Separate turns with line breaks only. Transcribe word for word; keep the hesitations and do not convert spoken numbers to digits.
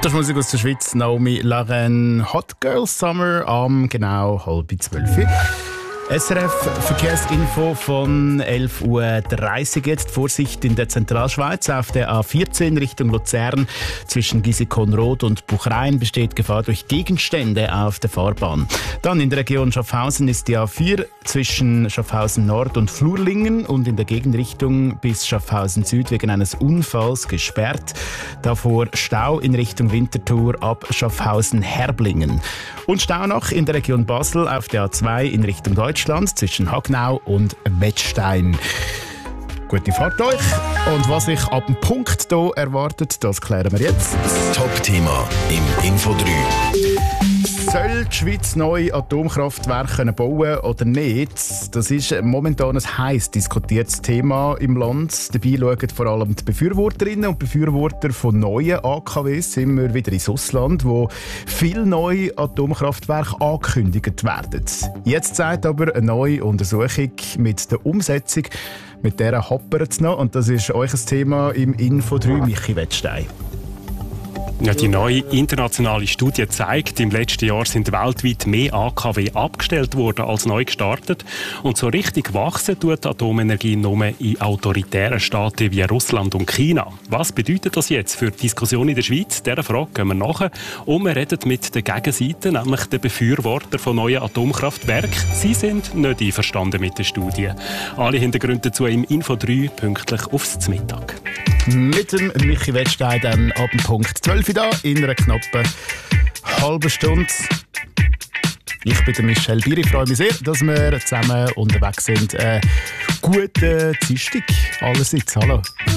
Das ist Musik aus der Schweiz. Naomi Laren, Hot Girl Summer am genau halb zwölf. S R F Verkehrsinfo von elf Uhr dreißig jetzt. Vorsicht in der Zentralschweiz auf der A vierzehn Richtung Luzern. Zwischen Gisikon-Rot und Buchrein besteht Gefahr durch Gegenstände auf der Fahrbahn. Dann in der Region Schaffhausen ist die A vier zwischen Schaffhausen Nord und Flurlingen und in der Gegenrichtung bis Schaffhausen Süd wegen eines Unfalls gesperrt. Davor Stau in Richtung Winterthur ab Schaffhausen-Herblingen. Und Stau noch in der Region Basel auf der A zwei in Richtung Deutschland zwischen Hagnau und Wettstein. Gute Fahrt euch. Und was sich ab dem Punkt hier erwartet, das klären wir jetzt.
Top-Thema im Info drei.
Soll die Schweiz neue Atomkraftwerke bauen oder nicht? Das ist momentan ein heiß diskutiertes Thema im Land. Dabei schauen vor allem die Befürworterinnen und Befürworter von neuen A K Ws immer wieder ins Ausland, wo viele neue Atomkraftwerke angekündigt werden. Jetzt sagt aber eine neue Untersuchung mit der Umsetzung, mit der happert es noch. Und das ist euch ein Thema im Info drei, Michi Wettstein.
Ja, die neue internationale Studie zeigt, im letzten Jahr sind weltweit mehr A K W abgestellt worden als neu gestartet. Und so richtig wachsen tut Atomenergie nur in autoritären Staaten wie Russland und China. Was bedeutet das jetzt für die Diskussion in der Schweiz? Dieser Frage gehen wir nach. Und wir reden mit der Gegenseite, nämlich den Befürwortern von neuen Atomkraftwerken. Sie sind nicht einverstanden mit der Studie. Alle Hintergründe dazu im Info drei pünktlich aufs Mittag.
Mit dem Michi Wettstein dann ab dem Punkt zwölf da in einer knappen halben Stunde. Ich bin der Michel Bier. Ich freue mich sehr, dass wir zusammen unterwegs sind. Äh, guten Dienstag allerseits. Hallo.